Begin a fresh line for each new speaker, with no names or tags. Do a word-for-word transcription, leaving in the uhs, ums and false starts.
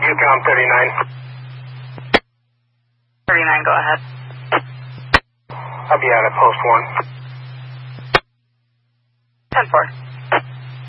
Intercom thirty-nine.
thirty-nine, go ahead.
I'll be out at post one.
ten four.